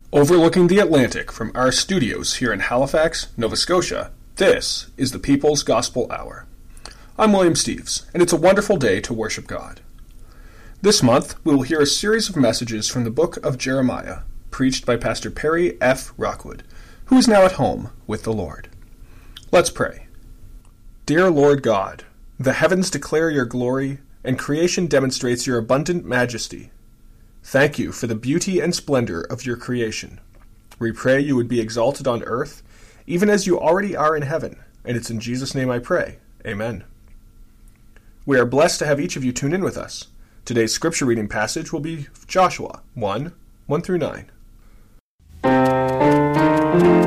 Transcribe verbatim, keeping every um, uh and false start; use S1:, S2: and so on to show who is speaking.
S1: Overlooking the Atlantic from our studios here in Halifax, Nova Scotia, this is the People's Gospel Hour. I'm William Steves, and it's a wonderful day to worship God. This month, we will hear a series of messages from the book of Jeremiah, preached by Pastor Perry F. Rockwood, who is now at home with the Lord. Let's pray. Dear Lord God, the heavens declare your glory, and creation demonstrates your abundant majesty. Thank you for the beauty and splendor of your creation. We pray you would be exalted on earth, even as you already are in heaven, and it's in Jesus' name I pray. Amen. We are blessed to have each of you tune in with us. Today's scripture reading passage will be Joshua one, one through nine.